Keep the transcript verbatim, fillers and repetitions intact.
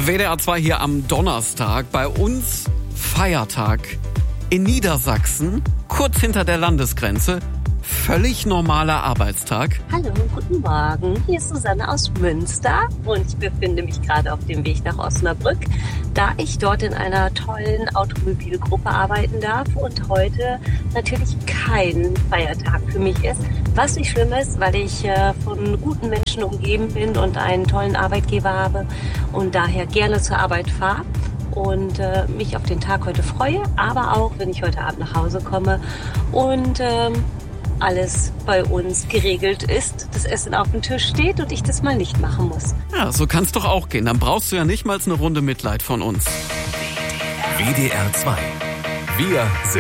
W D R zwei hier am Donnerstag. Bei uns Feiertag in Niedersachsen, kurz hinter der Landesgrenze. Völlig normaler Arbeitstag. Hallo, guten Morgen. Hier ist Susanne aus Münster und ich befinde mich gerade auf dem Weg nach Osnabrück, da ich dort in einer tollen Automobilgruppe arbeiten darf und heute natürlich kein Feiertag für mich ist. Was nicht schlimm ist, weil ich äh, von guten Menschen umgeben bin und einen tollen Arbeitgeber habe und daher gerne zur Arbeit fahre. Und äh, mich auf den Tag heute freue, aber auch, wenn ich heute Abend nach Hause komme und ähm, alles bei uns geregelt ist, das Essen auf dem Tisch steht und ich das mal nicht machen muss. Ja, so kann's doch auch gehen. Dann brauchst du ja nicht mal eine Runde Mitleid von uns. W D R zwei. Wir sind